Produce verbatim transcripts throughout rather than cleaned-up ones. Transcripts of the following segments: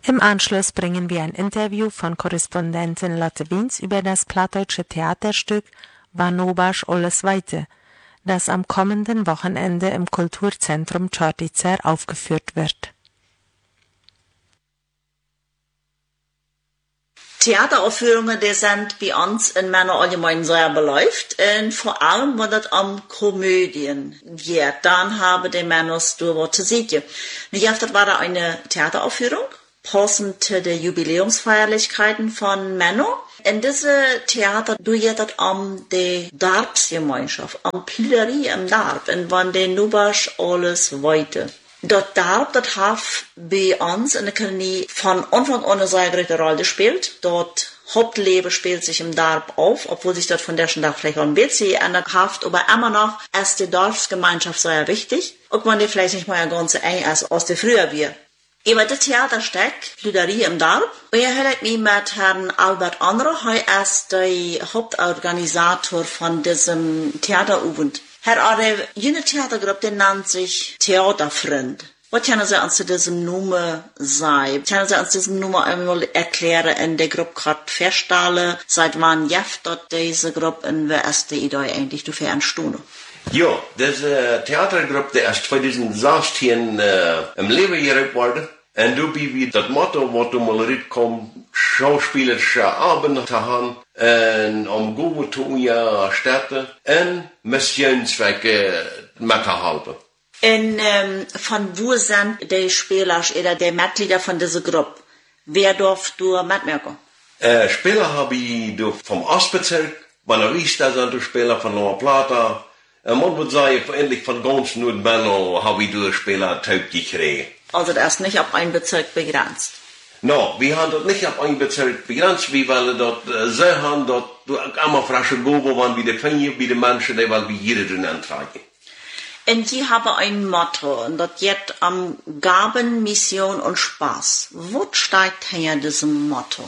Im Anschluss bringen wir ein Interview von Korrespondentin Lotte Wiens über das plattdeutsche Theaterstück Vanobaš alles weite, das am kommenden Wochenende im Kulturzentrum Čortica aufgeführt wird. Theateraufführungen, die sind bei uns in Männer allgemein sehr beläuft. Und vor allem, wenn das um Komödien geht, dann haben die Männer darüber zu sehen. Nicht oft war da eine Theateraufführung, passend zu den Jubiläumsfeierlichkeiten von Männer. In diesem Theater geht es um die Darbsgemeinschaft, um Plüderie im Darb, und wenn die Nubasch alles weite. Das Darb, das hat bei uns in der Kolonie von Anfang an eine sehr große Rolle gespielt. Dort Hauptleben spielt sich im Darb auf, obwohl sich dort von der Tag vielleicht auch ein bisschen geändert hat, aber immer noch ist die Dorfsgemeinschaft sehr wichtig. Auch wenn die vielleicht nicht mal ganz so eng ist, als die früher wir. Über das Theaterstück Plüderie im Darb. Und ich habe mich mit Herrn Albert Andro, er ist der Hauptorganisator von diesem Theaterabend. Herr Arre, jene Theatergruppe, die nennt sich Theaterfreund. Was können Sie uns zu diesem Nummer sagen? Können Sie uns diesem Nummer einmal erklären, in der Gruppe gerade feststellen, seit wann jeft dort diese Gruppe und wer ist die Idee eigentlich dafür entstanden? Ja, diese Theatergruppe, die ist zweitausendsechzehn äh, im Leben gerückt worden. Und du bist wie das Motto, was du mal rüberkommst, schauspielerische Abend zu haben, und um Gobe zu ja Städte, und Missionszwecke mitzuhalten. Und ähm, von wo sind die Spieler oder die Mitglieder von dieser Gruppe? Wer darf du mitmachen? Äh, Spieler habe ich vom Ostbezirk, Buena Vista sind die Spieler von La Plata, und man würde sagen, endlich von ganz Nordmänner habe ich die Spieler taub gekriegt. Also das ist nicht auf einen Bezirk begrenzt? No, wir haben das nicht auf einen Bezirk begrenzt, wie weil dort äh, sie haben, dort immer frische Gobe waren, wie die Finger, wie die Menschen, die weil wie jeder drin antragen. Und die haben ein Motto, und das geht um Gaben, Mission und Spaß. Was steigt hinter diesem Motto?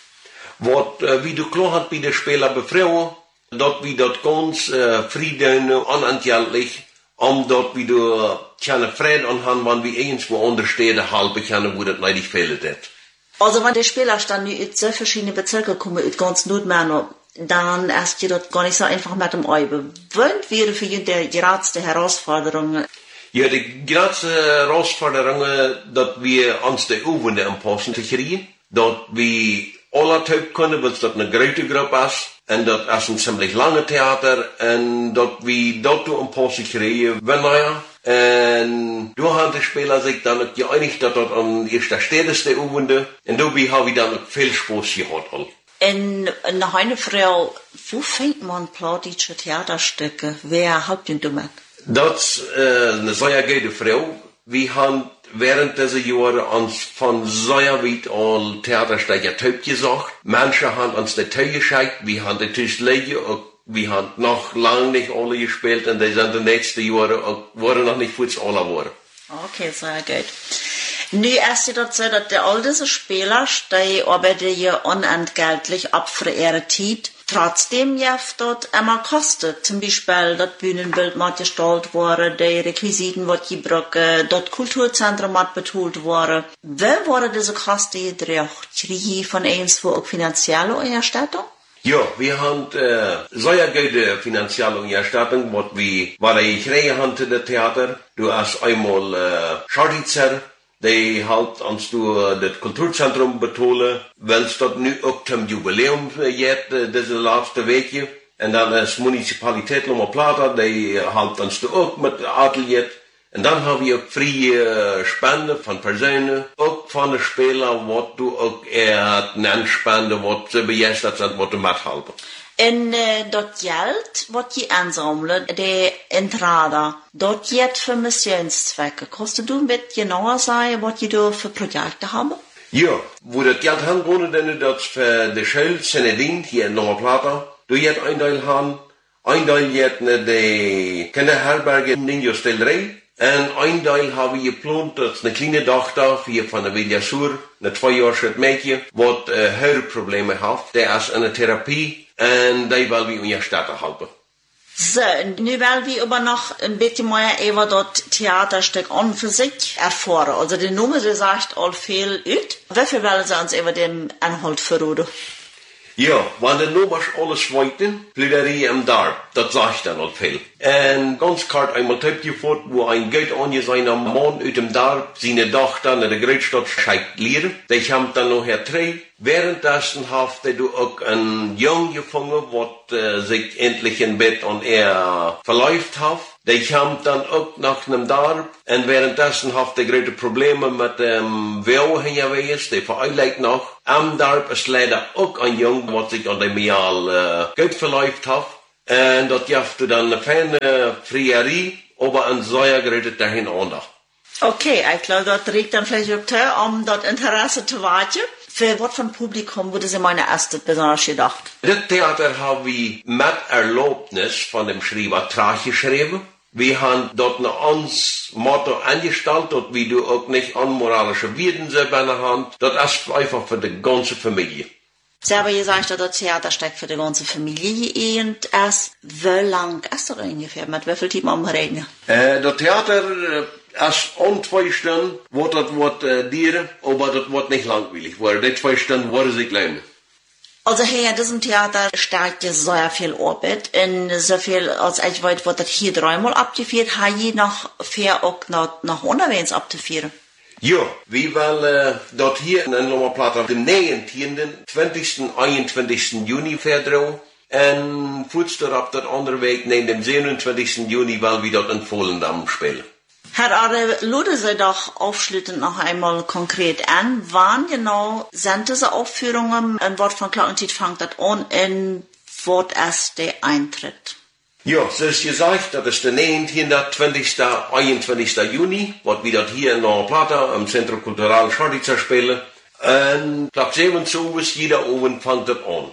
Was, äh, wie du klar hast, wie die Spieler befreien, dort wie dort ganz äh, Frieden, unentgeltlich, um dort wie du keine Frieden anhaben, wenn wir irgendwo andere Städte halten können, wo das leider fehlt. Also wenn die Spieler dann aus so verschiedenen Bezirken kommen, aus ganz Nordmänner, dann ist die dort gar nicht so einfach mit dem Eibe. Was wäre für ihn die größte Herausforderung? Ja, die größte Herausforderung, dass wir uns die Übungen im Posten kriegen, dass wir alle taub können, weil es dort eine große Gruppe ist. Und das ist ein ziemlich langes Theater. Und dass wir dort im Posten kriegen, wenn naja. Und da haben die Spieler sich dann geeinigt, dass dort an erster Stelle ist die Übungen. Und dabei habe ich dann viel Spaß gehabt. Und noch eine Frage, wo fängt man plattdeutsche Theaterstücke? Wer hat denn damit? Das ist äh, eine sehr gute Frage. Wir haben während dieser Jahre uns von sehr weit all Theaterstücke taub gesagt. Manche haben uns die Tau geschickt, wir haben die Tisch liegen, wir haben noch lange nicht alle gespielt und die sind die nächsten Jahre, waren noch nicht für uns alle geworden. Okay, sehr gut. Nu ist es dort so, dass die all diese Spieler, die arbeiten ja unentgeltlich ab für ihre Zeit, trotzdem jeft dort immer kostet. Zum Beispiel, das Bühnenbild muss gestaltet worden, die Requisiten wird gebraucht, das Kulturzentrum muss betont worden. Wie wurde diese Kosten gedreht? Kriege von eins, wo auch finanzielle Unterstützung? Ja, wir haben äh, sehr gute finanzielle Unterstützung, was wir, was ich gekriegt habe in das Theater. Du hast einmal äh, Čortica, die halt uns durch das Kulturzentrum betonen, weil es dort nu auch zum Jubiläum geht, diese letzte Woche. Und dann ist Municipalität La Plata, die halt uns da auch mit Atelier. Und dann haben wir auch freie Spenden von Personen, auch von den Spielern, was du auch eher nennst, Spenden, was sie begeistert sind, was du mithalten. Und äh, das Geld, was die ansammeln, die Entrada, das geht für Missionszwecke. Kannst du mit genauer sagen, was die da für Projekte haben? Ja, wo das Geld haben, denn das für die Schule Senedin hier in La Plata, du jetzt ein Teil haben, ein Teil jetzt die Kinderherberge in Niños del Rey, und ein Teil habe ich geplant, das ist eine kleine Tochter hier von der Villa Sur, eine zwei Jahre alt Mädchen, was äh, Hörprobleme hat, der ist in der Therapie, und die will wir in der Stadt halten. So, nu wollen wir aber noch ein bisschen mehr über das Theaterstück an für sich erfahren. Also die Nummer, sie sagt all viel ut. Wie viel wollen Sie uns über den Inhalt verraten? Ja, wenn de Nummer alles weten, Plüderie im Darb, das sagt dann auch viel. Und ganz kort einmal tippt ihr fort, wo ein Geld angesehener Mann aus dem Darb seine Tochter in der Großstadt schickt lehren. Die haben dann noch drei. Währenddessen hat du auch einen Jungen gefunden, der äh, sich endlich im Bett an er verläuft hat. Die haben dann auch nach einem Darb. Und währenddessen hat er große Probleme mit dem Weu hingewiesen. Die vereiligt noch. Am Darb ist leider auch ein Jungen, der sich an dem Jahr äh, gut verläuft hat. Und das gab dann eine feine Frierie, aber ein sehr großes dahin auch. Okay, ich glaube, das trägt dann vielleicht auch zu, um das Interesse zu warten. Für was für ein Publikum wurde Sie meine erste besonders gedacht? Das Theater haben wir mit Erlaubnis von dem Schreiber Trach geschrieben. Wir haben dort ein ans Motto angestellt, dort wie du auch nicht unmoralische Wirten selber in der Hand. Das ist einfach für die ganze Familie. Sie haben gesagt, dass das Theaterstück für die ganze Familie und ist. Wie lang ist das ungefähr? Mit wie viel Zeit am reden? Äh, das Theater äh, ist an zwei Stunden, wird das wird äh, dienen, aber das wird nicht langweilig, weil die zwei Stunden werden sie klein. Also hier in diesem Theater steigt ja sehr viel Arbeit. Und so viel, als ich weiß, wird das hier dreimal abgeführt, habe ich noch vier auch noch, noch unterwegs abzuführen. Ja, wir wollen äh, dort hier in Lommerplatte den neunzehnten, zwanzigsten, einundzwanzigsten Juni verdrehen. Und kurz darauf das andere Weg, neben dem siebenundzwanzigsten Juni, weil wir dort in Volendam spielen. Herr Arre, luden Sie doch aufschließend noch einmal konkret an. Wann genau sind diese Aufführungen? Ein Wort von Glockenzeit fängt das an und was ist der Eintritt? Ja, so ist gesagt, das ist der neunzehnten, zwanzigsten, einundzwanzigsten Juni, was wir dort hier in Lommerplatte im Zentrum Kultural Scharditzer spielen. Und Tag sieben zu ist jeder Abend fängt das an.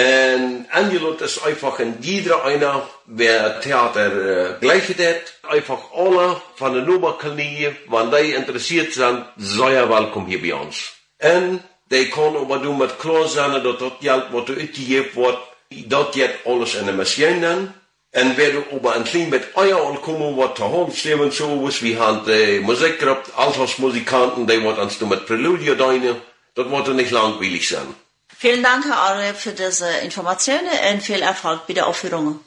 Und angelot ist einfach in jeder einer, wer Theater äh, gleiche hat, einfach alle von der Oberkolonie, wenn die interessiert sind, sei er willkommen hier bei uns. Und die können aber du mit klar sein, dass das Geld, was du ausgegeben wird, das jetzt alles in der Maschine. Und wer du aber ein klein mit Eier und kommen, was zu Hause so ist, wir haben die Musikgruppe, Althausmusikanten, die wird uns mit Präludio deine, das wird nicht langweilig sein. Vielen Dank, Herr Arre, für diese Informationen und viel Erfolg bei der Aufführung.